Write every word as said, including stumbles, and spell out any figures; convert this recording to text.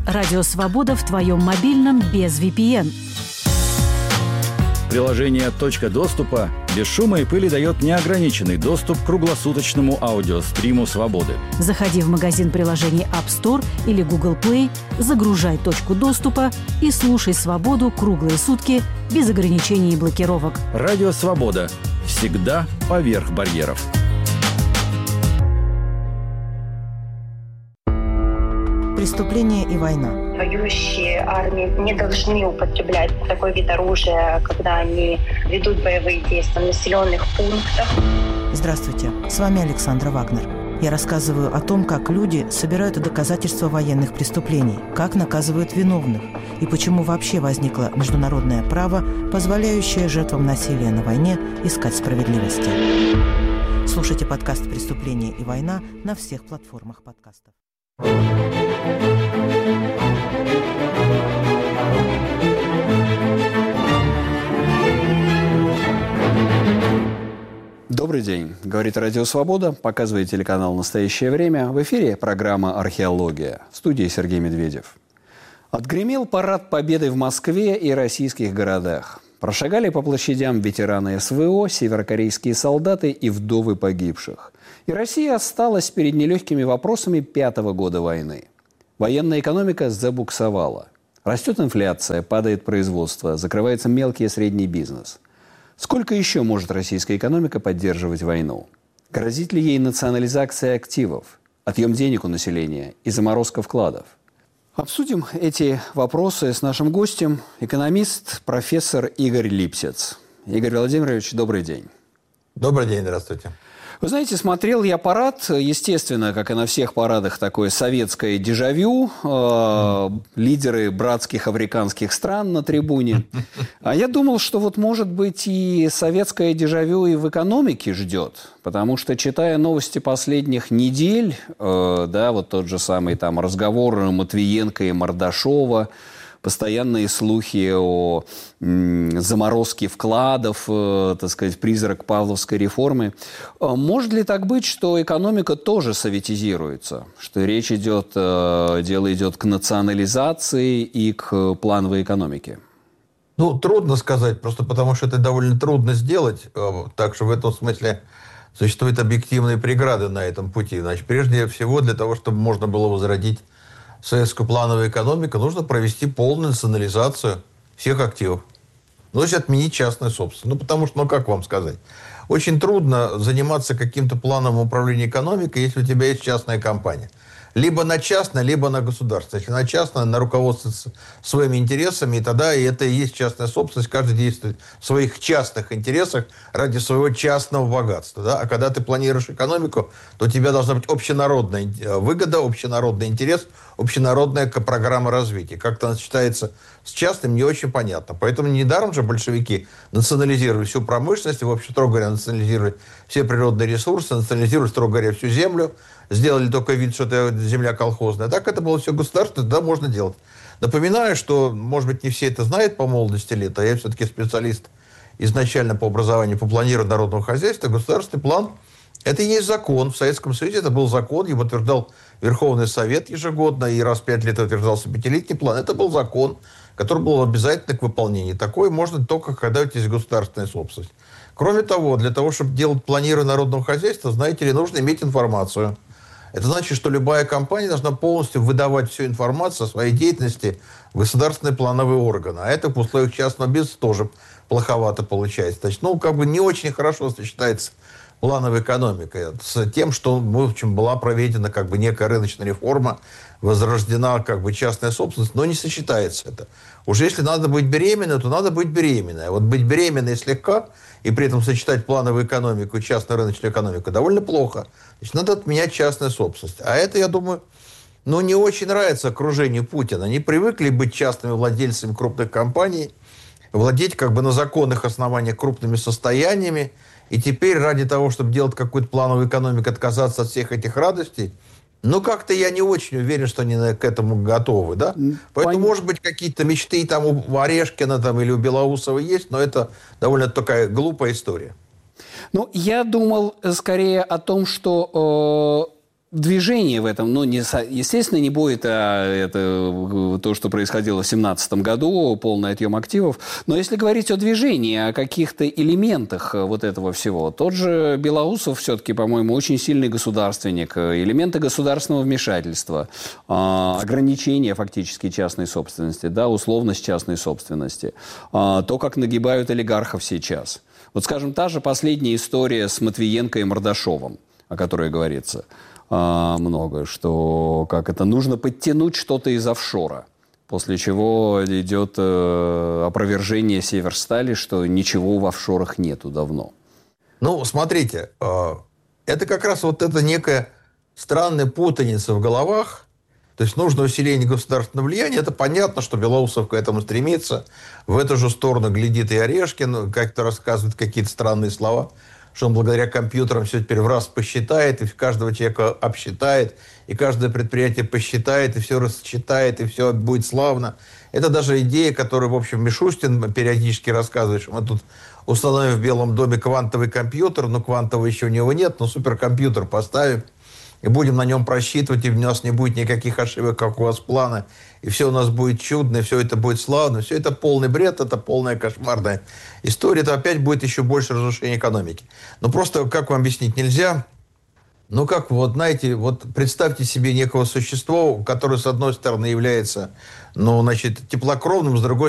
Радио Свобода в твоем мобильном без ви пи эн. Приложение «Точка доступа» без шума и пыли дает неограниченный доступ к круглосуточному аудиостриму «Свободы». Заходи в магазин приложений App Store или Google Play, загружай «Точку доступа» и слушай «Свободу» круглые сутки без ограничений и блокировок. Радио «Свобода». Всегда поверх барьеров. Преступление и война. Воюющие армии не должны употреблять такой вид оружия, когда они ведут боевые действия в населенных пунктах. Здравствуйте, с вами Александра Вагнер. Я рассказываю о том, как люди собирают доказательства военных преступлений, как наказывают виновных и почему вообще возникло международное право, позволяющее жертвам насилия на войне искать справедливости. Слушайте подкаст «Преступление и война» на всех платформах подкастов. Добрый день. Говорит Радио Свобода, показывает телеканал «Настоящее время». В эфире программа «Археология». В студии Сергей Медведев. Отгремел парад Победы в Москве и российских городах. Прошагали по площадям ветераны эс вэ о, северокорейские солдаты и вдовы погибших. И Россия осталась перед нелегкими вопросами пятого года войны. Военная экономика забуксовала. Растет инфляция, падает производство, закрывается мелкий и средний бизнес. Сколько еще может российская экономика поддерживать войну? Грозит ли ей национализация активов, отъем денег у населения и заморозка вкладов? Обсудим эти вопросы с нашим гостем, экономист, профессор Игорь Липсец. Игорь Владимирович, добрый день. Добрый день, здравствуйте. Вы знаете, смотрел я парад, естественно, как и на всех парадах, такое советское дежавю, э, лидеры братских африканских стран на трибуне. А я думал, что вот, может быть, и советское дежавю и в экономике ждет, потому что, читая новости последних недель, э, да, вот тот же самый там разговор Матвиенко и Мордашова, постоянные слухи о м, заморозке вкладов, э, так сказать, призрак Павловской реформы. Может ли так быть, что экономика тоже советизируется? Что речь идет, э, дело идет к национализации и к плановой экономике? Ну, трудно сказать, просто потому что это довольно трудно сделать. Так что в этом смысле существуют объективные преграды на этом пути. Значит, прежде всего, для того, чтобы можно было возродить советскую плановую экономику, нужно провести полную национализацию всех активов. Ну, то есть отменить частную собственность. Ну, потому что, ну, как вам сказать, очень трудно заниматься каким-то плановым управлением экономикой, если у тебя есть частная компания. Либо на частное, либо на государство. Если на частное, на руководство своими интересами, и тогда и это и есть частная собственность. Каждый действует в своих частных интересах ради своего частного богатства. Да? А когда ты планируешь экономику, то у тебя должна быть общенародная выгода, общенародный интерес, общенародная программа развития. Как это сочетается с частным, не очень понятно. Поэтому недаром же большевики национализировали всю промышленность, и, в общем, строго говоря, национализировали все природные ресурсы, национализировали, строго говоря, всю землю, сделали только вид, что это земля колхозная. Так это было все государство, да, можно делать. Напоминаю, что, может быть, не все это знают по молодости лет, а я все-таки специалист изначально по образованию, по планированию народного хозяйства. Государственный план – это и есть закон. В Советском Союзе это был закон, его утверждал Верховный Совет ежегодно, и раз в пять лет утверждался пятилетний план. Это был закон, который был обязательно к выполнению. Такое можно только, когда у тебя есть государственная собственность. Кроме того, для того, чтобы делать планирование народного хозяйства, знаете ли, нужно иметь информацию. Это значит, что любая компания должна полностью выдавать всю информацию о своей деятельности в государственные плановые органы. А это в условиях частного бизнеса тоже плоховато получается. Значит, ну, как бы не очень хорошо сочетается плановая экономика с тем, что, в общем, была проведена как бы некая рыночная реформа, возрождена как бы частная собственность, но не сочетается это. Уже если надо быть беременной, то надо быть беременной. А вот быть беременной слегка и при этом сочетать плановую экономику и частную рыночную экономику довольно плохо. Значит, надо отменять частную собственность. А это, я думаю, ну, не очень нравится окружению Путина. Они привыкли быть частными владельцами крупных компаний, владеть как бы на законных основаниях крупными состояниями. И теперь ради того, чтобы делать какую-то плановую экономику, отказаться от всех этих радостей, ну, как-то я не очень уверен, что они к этому готовы, да? Поэтому, Пон... может быть, какие-то мечты там у Орешкина там, или у Белоусова есть, но это довольно такая глупая история. Ну, я думал скорее о том, что движение в этом, ну, не, естественно, не будет а, это, то, что происходило в две тысячи семнадцатом году, полный отъем активов. Но если говорить о движении, о каких-то элементах вот этого всего, тот же Белоусов все-таки, по-моему, очень сильный государственник. Элементы государственного вмешательства, а, ограничения фактически частной собственности, да, условность частной собственности, а, то, как нагибают олигархов сейчас. Вот, скажем, та же последняя история с Матвиенко и Мордашовым, о которой говорится много, что как это нужно подтянуть что-то из офшора, после чего идет э, опровержение Северстали, что ничего в офшорах нету давно. Ну, смотрите, э, это как раз вот эта некая странная путаница в головах, то есть нужно усиление государственного влияния. Это понятно, что Белоусов к этому стремится, в эту же сторону глядит и Орешкин, как-то рассказывает какие-то странные слова, что он благодаря компьютерам все теперь в раз посчитает, и каждого человека обсчитает, и каждое предприятие посчитает, и все рассчитает, и все будет славно. Это даже идея, которую, в общем, Мишустин периодически рассказывает, что мы тут установим в Белом доме квантовый компьютер, но квантового еще у него нет, но суперкомпьютер поставим, и будем на нем просчитывать, и у нас не будет никаких ошибок, как у вас плана, и все у нас будет чудно, и все это будет славно. Все это полный бред, это полная кошмарная история. Это опять будет еще больше разрушения экономики. Но просто, как вам объяснить, нельзя. Ну, как, вот, знаете, вот представьте себе некого существа, которое, с одной стороны, является, ну, значит, теплокровным, с другой